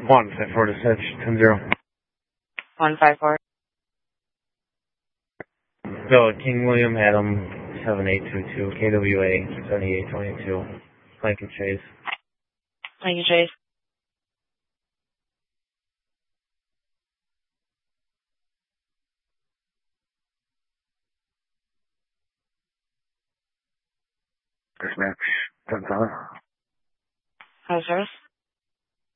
154 to Sedge, 10-0. 154. Bill, King William Adam, 7822, KWA, 7822, Lincoln Chase. Lincoln Chase. Dispatch, 10-7. Hi, service.